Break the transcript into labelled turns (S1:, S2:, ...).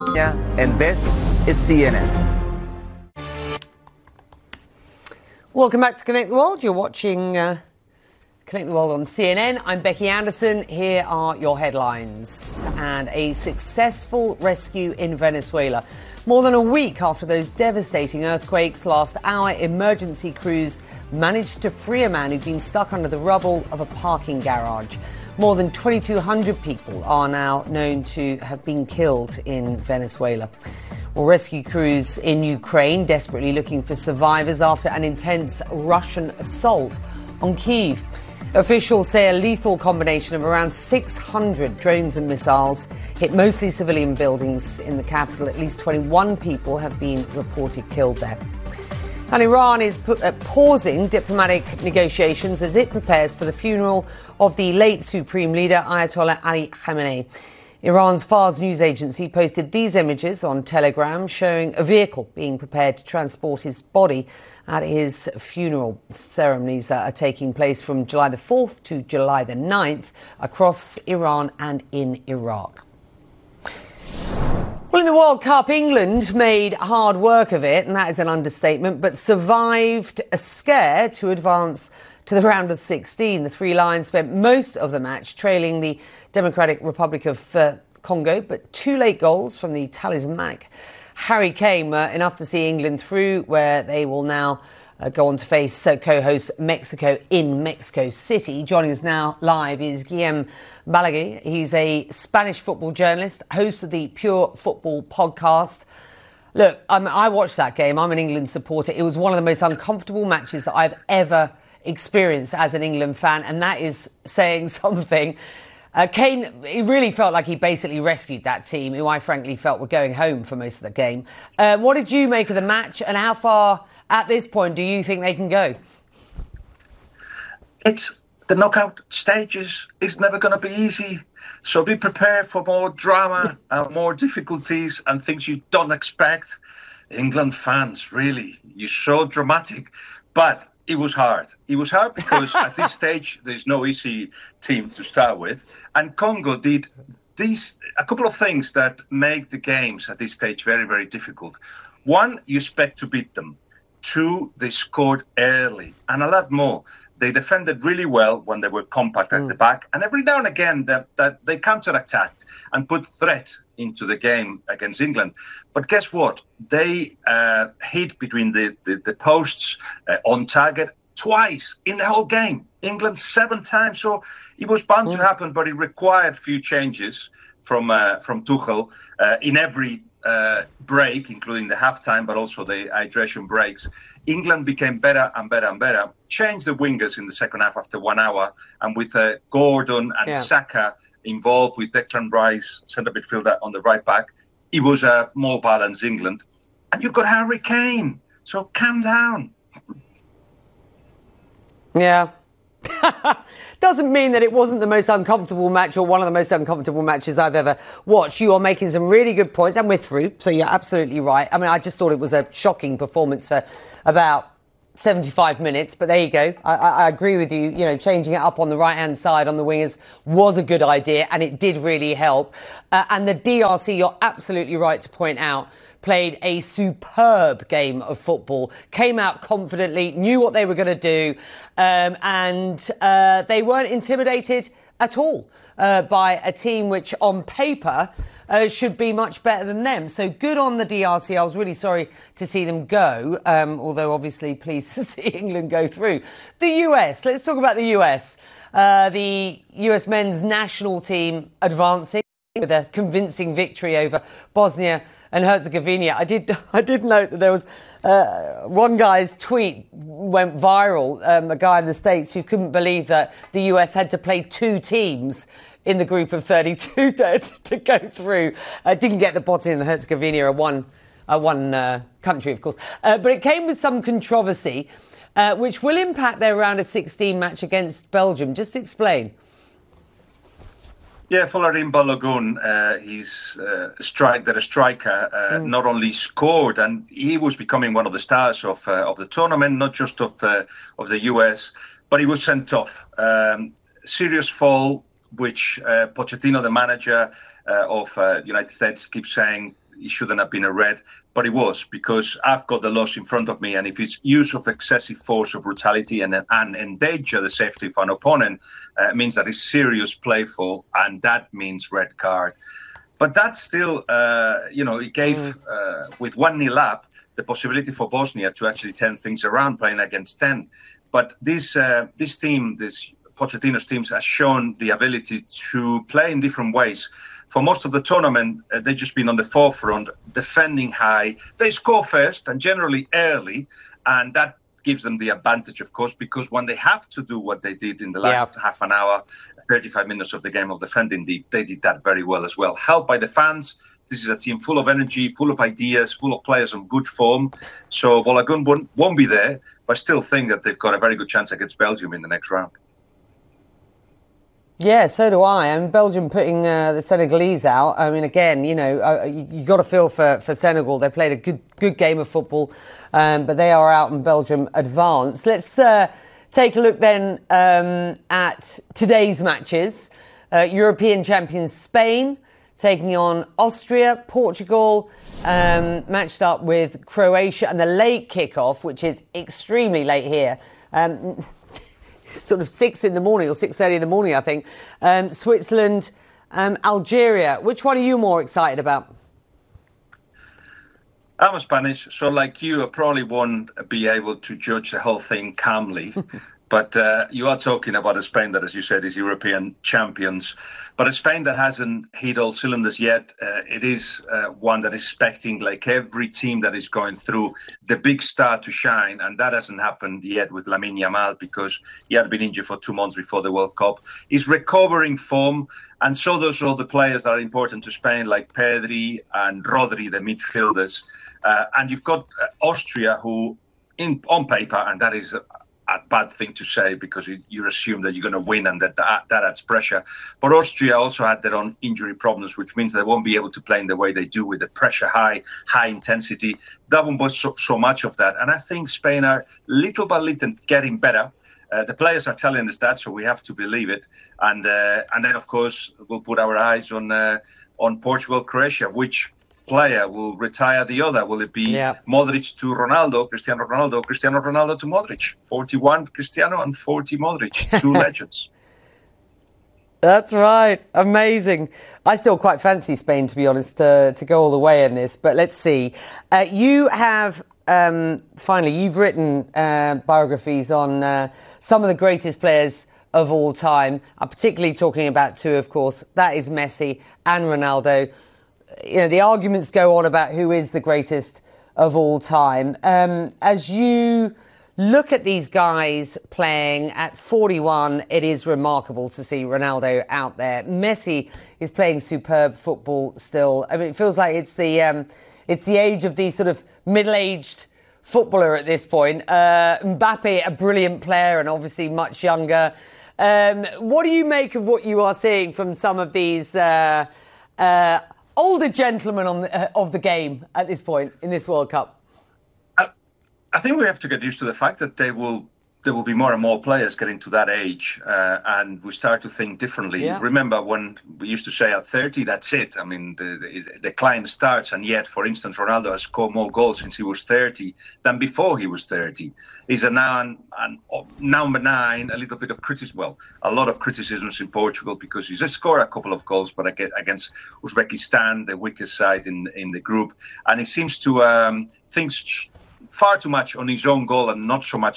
S1: And this is CNN.
S2: Welcome back to Connect the World. You're watching Connect the World on CNN. I'm Becky Anderson. Here are your headlines. And a successful rescue in Venezuela. More than a week after those devastating earthquakes last hour, emergency crews managed to free a man who'd been stuck under the rubble of a parking garage. More than 2,200 people are now known to have been killed in Venezuela. Well, rescue crews in Ukraine desperately looking for survivors after an intense Russian assault on Kyiv. Officials say a lethal combination of around 600 drones and missiles hit mostly civilian buildings in the capital. At least 21 people have been reported killed there. And Iran is pausing diplomatic negotiations as it prepares for the funeral of the late Supreme Leader Ayatollah Ali Khamenei. Iran's Fars news agency posted these images on Telegram showing a vehicle being prepared to transport his body at his funeral. Ceremonies are taking place from July the 4th to July the 9th across Iran and in Iraq. Well, in the World Cup, England made hard work of it, and that is an understatement, but survived a scare to advance to the round of 16. The Three Lions spent most of the match trailing the Democratic Republic of Congo, but two late goals from the talismanic Harry Kane were enough to see England through, where they will now go on to face co-host Mexico in Mexico City. Joining us now live is Guillem Balaguer. He's a Spanish football journalist, host of the Pure Football podcast. Look, I watched that game. I'm an England supporter. It was one of the most uncomfortable matches that I've ever experienced as an England fan, and that is saying something. Kane, it really felt like he basically rescued that team, who I frankly felt were going home for most of the game. What did you make of the match, and how far at this point do you think they can go?
S3: It's the knockout stages is never going to be easy. So be prepared for more drama and more difficulties and things you don't expect. England fans, really, you're so dramatic. But it was hard. It was hard because at this stage, there's no easy team to start with. And Congo did a couple of things that make the games at this stage very, very difficult. One, you expect to beat them. Two, they scored early, and a lot more. They defended really well when they were compact at the back, and every now and again that they counter-attacked and put threat into the game against England. But guess what? They hit between the posts on target twice in the whole game. England 7 times, so it was bound to happen, but it required few changes from Tuchel in every break, including the halftime, but also the hydration breaks. England became better and better and better. Changed the wingers in the second half after 1 hour, and with Gordon and Saka involved with Declan Rice, centre midfielder on the right back, it was a more balanced England. And you've got Harry Kane, so calm down.
S2: Yeah. Doesn't mean that it wasn't the most uncomfortable match or one of the most uncomfortable matches I've ever watched. You are making some really good points, and we're through, so you're absolutely right. I mean, I just thought it was a shocking performance for about 75 minutes, but there you go. I agree with you. You know, changing it up on the right-hand side on the wingers was a good idea, and it did really help. And the DRC, you're absolutely right to point out, played a superb game of football, came out confidently, knew what they were going to do, and they weren't intimidated at all by a team which on paper should be much better than them. So good on the DRC. I was really sorry to see them go, although obviously pleased to see England go through. The US, let's talk about the US. The US men's national team advancing with a convincing victory over Bosnia and Herzegovina. I did note that there was one guy's tweet went viral, a guy in the States who couldn't believe that the US had to play 2 teams in the group of 32 to go through. Didn't get the Bosnia and Herzegovina a one country, of course. But it came with some controversy, which will impact their round of 16 match against Belgium. Just explain.
S3: Yeah, Folarin Balogun, he's a striker, not only scored, and he was becoming one of the stars of the tournament, not just of the US, but he was sent off. Serious foul, which Pochettino, the manager of the United States, keeps saying it shouldn't have been a red, but it was, because I've got the loss in front of me, and if it's use of excessive force or brutality and endanger the safety of an opponent, it means that it's serious playful, and that means red card. But that still, it gave, with 1-0 up, the possibility for Bosnia to actually turn things around playing against 10. But this team, this Pochettino's teams, has shown the ability to play in different ways. For most of the tournament, they've just been on the forefront, defending high. They score first and generally early, and that gives them the advantage, of course, because when they have to do what they did in the last half an hour, 35 minutes of the game of defending deep, they did that very well as well. Helped by the fans. This is a team full of energy, full of ideas, full of players on good form. So Balogun won't be there, but I still think that they've got a very good chance against Belgium in the next round.
S2: Yeah, so do I. And Belgium putting the Senegalese out. I mean, again, you got to feel for Senegal. They played a good game of football, but they are out and Belgium advanced. Let's take a look then at today's matches. European champions Spain taking on Austria, Portugal, matched up with Croatia, and the late kickoff, which is extremely late here, sort of 6 in the morning or 6:30 in the morning, I think. Switzerland, Algeria. Which one are you more excited about?
S3: I'm a Spanish, so like you, I probably won't be able to judge the whole thing calmly. But you are talking about a Spain that, as you said, is European champions. But a Spain that hasn't hit all cylinders yet. It is one that is expecting, like every team that is going through, the big star to shine. And that hasn't happened yet with Lamine Yamal, because he had been injured for 2 months before the World Cup. He's recovering form. And so those are all the players that are important to Spain, like Pedri and Rodri, the midfielders. And you've got Austria, who, on paper, and that is a bad thing to say because you assume that you're going to win and that adds pressure. But Austria also had their own injury problems, which means they won't be able to play in the way they do with the pressure high intensity. That won't be so much of that. And I think Spain are little by little getting better. The players are telling us that, so we have to believe it. And then, of course, we'll put our eyes on Portugal, Croatia, which player will retire the other. Will it be Modric to Ronaldo, Cristiano Ronaldo to Modric? 41 Cristiano and 40 Modric, 2 legends.
S2: That's right. Amazing. I still quite fancy Spain, to be honest, to go all the way in this. But let's see. You have, finally, you've written biographies on some of the greatest players of all time. I'm particularly talking about 2, of course. That is Messi and Ronaldo. The arguments go on about who is the greatest of all time. As you look at these guys playing at 41, it is remarkable to see Ronaldo out there. Messi is playing superb football still. I mean, it feels like it's the age of the sort of middle-aged footballer at this point. Mbappe, a brilliant player and obviously much younger. What do you make of what you are seeing from some of these older gentlemen of the game at this point in this World Cup?
S3: I think we have to get used to the fact that there will be more and more players getting to that age, and we start to think differently. Yeah. Remember when we used to say at 30, that's it. I mean, the decline starts, and yet, for instance, Ronaldo has scored more goals since he was 30 than before he was 30. He's now number 9, a little bit of criticism, well, a lot of criticisms in Portugal because he's scored a couple of goals, but against Uzbekistan, the weakest side in the group, and he seems to think far too much on his own goal and not so much